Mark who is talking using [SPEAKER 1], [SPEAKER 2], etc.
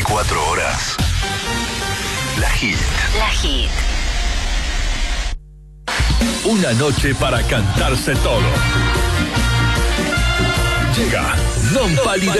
[SPEAKER 1] 24 horas. La Hit.
[SPEAKER 2] La Hit.
[SPEAKER 3] Una noche para cantarse todo. Llega Non Palide.